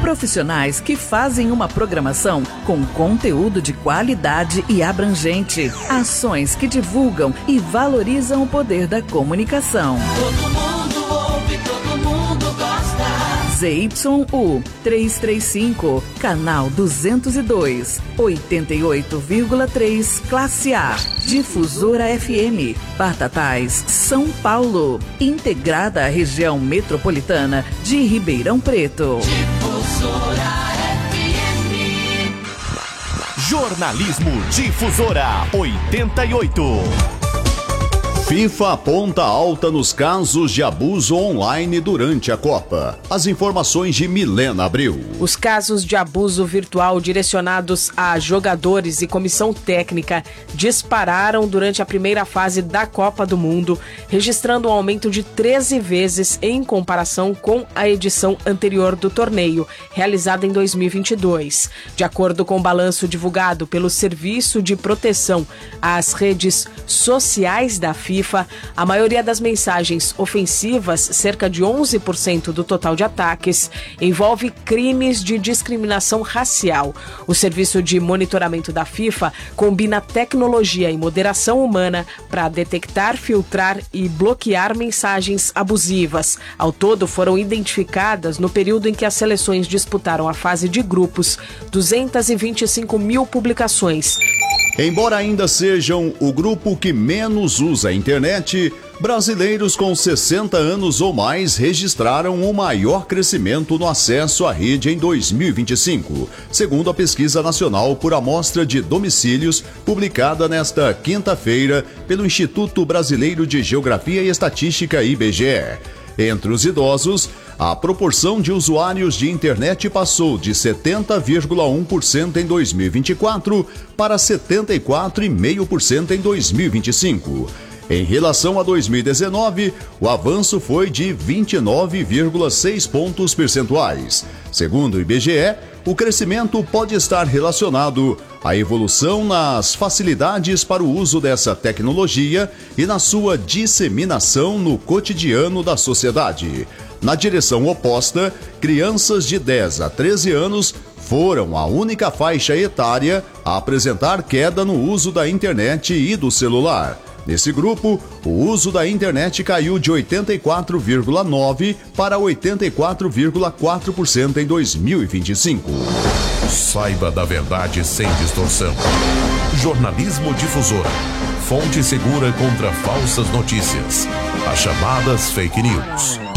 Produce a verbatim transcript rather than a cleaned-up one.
Profissionais que fazem uma programação com conteúdo de qualidade e abrangente. Ações que divulgam e valorizam o poder da comunicação. Todo mundo ouve, todo mundo gosta. Z Y U trezentos e trinta e cinco, canal duzentos e dois, oitenta e oito vírgula três, classe A. Difusora F M, Batatais, São Paulo. Integrada à região metropolitana de Ribeirão Preto. Difusora F M. Jornalismo Difusora oitenta e oito. FIFA aponta alta nos casos de abuso online durante a Copa. As informações de Milena Abreu. Os casos de abuso virtual direcionados a jogadores e comissão técnica dispararam durante a primeira fase da Copa do Mundo, registrando um aumento de treze vezes em comparação com a edição anterior do torneio, realizada em dois mil e vinte e dois. De acordo com o balanço divulgado pelo Serviço de Proteção às Redes Sociais da FIFA, a maioria das mensagens ofensivas, cerca de onze por cento do total de ataques, envolve crimes de discriminação racial. O Serviço de Monitoramento da FIFA combina tecnologia e moderação humana para detectar, filtrar e bloquear mensagens abusivas. Ao todo, foram identificadas, no período em que as seleções disputaram a fase de grupos, duzentas e vinte e cinco mil publicações. Embora ainda sejam o grupo que menos usa a internet, brasileiros com sessenta anos ou mais registraram o maior crescimento no acesso à rede em dois mil e vinte e cinco, segundo a Pesquisa Nacional por Amostra de Domicílios, publicada nesta quinta-feira pelo Instituto Brasileiro de Geografia e Estatística, I B G E. Entre os idosos, a proporção de usuários de internet passou de setenta vírgula um por cento em dois mil e vinte e quatro para setenta e quatro vírgula cinco por cento em dois mil e vinte e cinco. Em relação a dois mil e dezenove, o avanço foi de vinte e nove vírgula seis pontos percentuais. Segundo o I B G E, o crescimento pode estar relacionado à evolução nas facilidades para o uso dessa tecnologia e na sua disseminação no cotidiano da sociedade. Na direção oposta, crianças de dez a treze anos foram a única faixa etária a apresentar queda no uso da internet e do celular. Nesse grupo, o uso da internet caiu de oitenta e quatro vírgula nove por cento para oitenta e quatro vírgula quatro por cento em dois mil e vinte e cinco. Saiba da verdade sem distorção. Jornalismo Difusora. Fonte segura contra falsas notícias. As chamadas fake news.